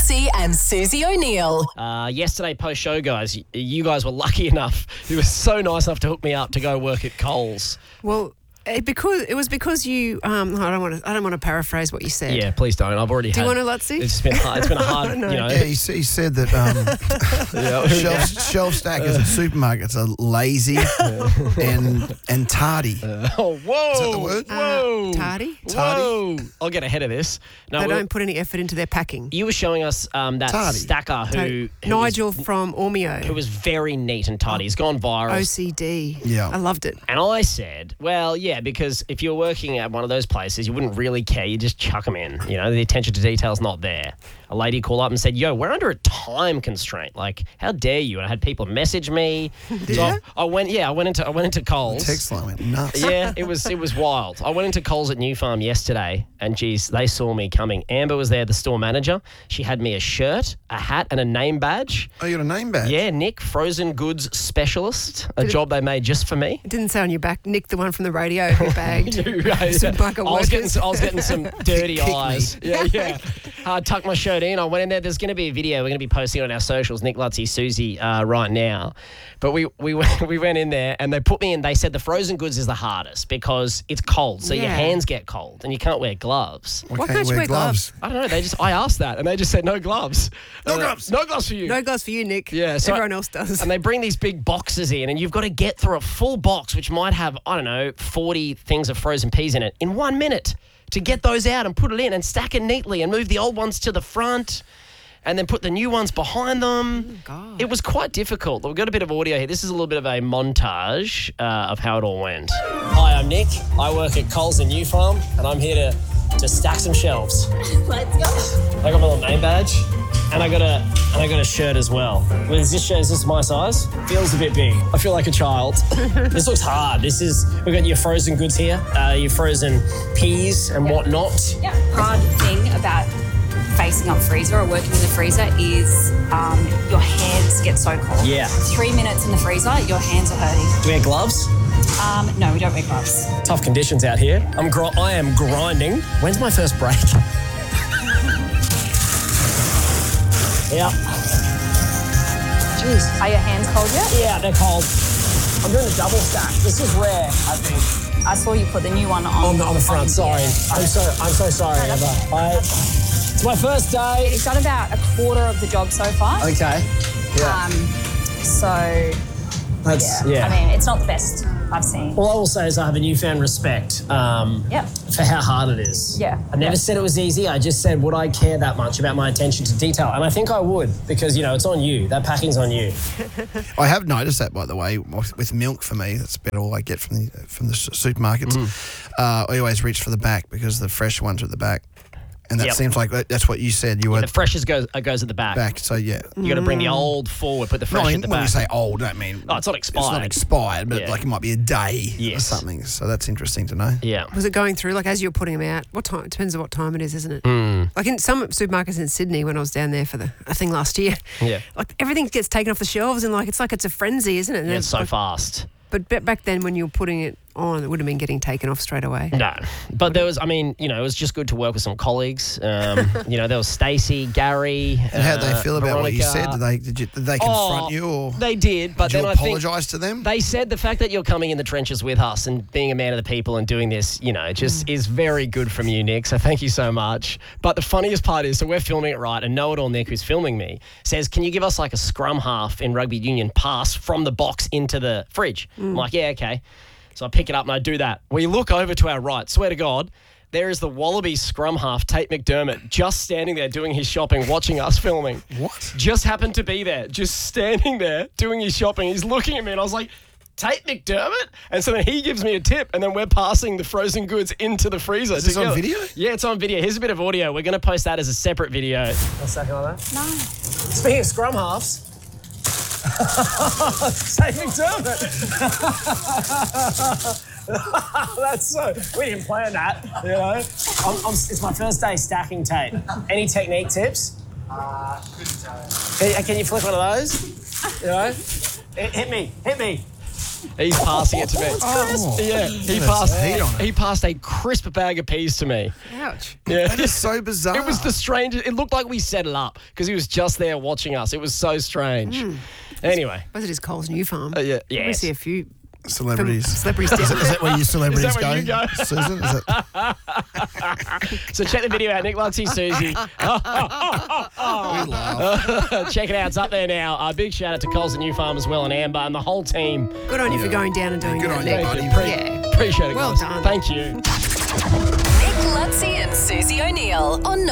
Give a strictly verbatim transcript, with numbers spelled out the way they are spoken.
Lutzi and Susie O'Neill. Uh, yesterday post-show, guys, y- you guys were lucky enough. You were so nice enough to hook me up to go work at Coles. Well, it, because it was because you. Um, I don't want to. I don't want to paraphrase what you said. Yeah, please don't. I've already Do had... you want to, Lutzi? It's been hard. It's been a hard, No. you know... Yeah, he, s- he said that um, Yeah. shelf, shelf stackers at supermarkets are lazy and and tardy. Oh, whoa. Is that the word? Whoa. Uh, tardy? Whoa. I'll get ahead of this. No, They well, don't put any effort into their packing. you were showing us um, that Tardy. stacker who... who Nigel Was, from Ormeo. who was very neat and tidy. He's gone viral. O C D. Yeah. I loved it. And I said, well, yeah, because if you're working at one of those places, you wouldn't really care. You just chuck them in. You know, the attention to detail's not there. A lady called up and said, yo, we're under a time constraint. Like, how dare you? And I had people message me. Did so you? I, I went, yeah, I went into I went into Coles. Text line went nuts. Yeah, it was it was wild. I went into Coles at New Farm yesterday, and geez, they saw me coming. Amber was there, the store manager. She had me a shirt, a hat, and a name badge. Oh, you got a name badge? Yeah, Nick, frozen goods specialist, a job they made just for me. It didn't say on your back, Nick, the one from the radio who bagged supermarket I was getting workers. I was getting some dirty Kick me. eyes. Yeah, yeah. I tucked my shirt in. I went in there. There's going to be a video. We're going to be posting on our socials, Nick, Lutzi, Susie, uh, right now. But we we went, we went in there and they put me in. They said the frozen goods is the hardest because it's cold, so your Yeah. hands get cold and you can't wear gloves. Why Why can't can't you you wear wear gloves? I don't know. They just I asked that and they just said no gloves. No Uh, gloves. No gloves for you. No gloves for you, Nick. Yeah, so Everyone else does. And they bring these big boxes in, and you've got to get through a full box, which might have, I don't know, forty things of frozen peas in it, in one minute to get those out and put it in and stack it neatly and move the old ones to the front and then put the new ones behind them. God. It was quite difficult. We've got a bit of audio here. This is a little bit of a montage uh, of how it all went. Hi, I'm Nick. I work at Coles in New Farm, and I'm here to, to stack some shelves. Let's go. I got my little name badge, and I got a and I got a shirt as well. Well, is this shirt, is this my size? Feels a bit big. I feel like a child. This looks hard. This is we got your frozen goods here, uh, your frozen peas and whatnot. Yeah. Hard thing about facing up freezer or working in the freezer is um, your hands get so cold. Yeah. Three minutes in the freezer, your hands are hurting. Do we wear gloves? Um, no, we don't wear gloves. Tough conditions out here. I'm gr- I am grinding. When's my first break? Yeah. Jeez. Are your hands cold yet? Yeah, they're cold. I'm doing a double stack. This is rare, I think. I saw you put the new one on. On the, on the front, on- sorry. yeah. I'm so I'm so sorry, No, that's Emma. I, it's my first day. You've done about a quarter of the job so far. Okay. Yeah. Um, so, That's yeah. I mean, it's not the best I've seen. All I will say is I have a newfound respect um, Yep. for how hard it is. Yeah. I never Yeah. said it was easy. I just said, would I care that much about my attention to detail? And I think I would because, you know, it's on you. That packing's on you. I have noticed that, by the way, with with milk for me. That's about all I get from the from the s- supermarkets. Mm. Uh, I always reach for the back because the fresh ones are at the back. And that Yep. seems like that- that's what you said. You were The freshest goes, uh, goes at the back. back. So, yeah. You got to bring the old forward, put the No, fresh I mean, at the when back. we say old, I don't mean... Oh, it's not It's not expired. expired, but Yeah. like it might be a day or Yes. something. So that's interesting to know. Yeah. Was it going through, like, as you were putting them out? What time? It depends on what time it is, isn't it? Mm. Like in some supermarkets in Sydney when I was down there for the a thing last year. Yeah. Like, everything gets taken off the shelves and, like, it's like it's a frenzy, isn't it? And Yeah, it's so like, fast. But ba- back then when you were putting it on, it would have been getting taken off straight away. No, but there was, I mean, you know, it was just good to work with some colleagues. Um, you know, there was Stacey, Gary. And how'd they uh, feel about what you Veronica. said? Did they did, you, did they confront Oh, you or They did, but did then you I think apologise to them? they said the fact that you're coming in the trenches with us and being a man of the people and doing this, you know, just is very good from you, Nick. So thank you so much. But the funniest part is, so we're filming it right, and Know It All Nick, who's filming me, says, "Can you give us like a scrum half in rugby union pass from the box into the fridge?" I'm like, "Yeah, okay." So I pick it up and I do that. We look over to our right. Swear to God, there is the Wallabies scrum half, Tate McDermott, just standing there doing his shopping, watching us filming. What? Just happened to be there, just standing there doing his shopping. He's looking at me and I was like, "Tate McDermott?" And so then he gives me a tip and then we're passing the frozen goods into the freezer. Is this on together. video? Yeah, it's on video. Here's a bit of audio. We're going to post that as a separate video. A second on that. No. Speaking of scrum halves, Tate McDermott. That's so. We didn't plan that, you know. I'm, I'm, it's my first day stacking tape. Any technique tips? Uh, couldn't tell. Can, can you flick one of those? You know, hit, hit me, hit me. He's passing it to me. Oh. Yeah, he That's passed. heat on it. He passed a crisp bag of peas to me. Ouch. Yeah. That is so bizarre. It was the strangest. It looked like we set it up because he was just there watching us. It was so strange. Anyway. Was it his Coles New Farm? Uh, yeah. We Yes. see a few Celebrities. celebrities Is, down is that where your celebrities Is that where go, you go? Susan? Is it? So check the video out. Nick Luxie, Susie. We laugh. Check it out. It's up there now. A uh, big shout out to Coles and New Farm as well and Amber and the whole team. Good on you for going down and doing Good that. on you, Nick. buddy. Pre- Yeah. Appreciate it, Well guys. done. Thank you. Nick Luxie and Susie O'Neill on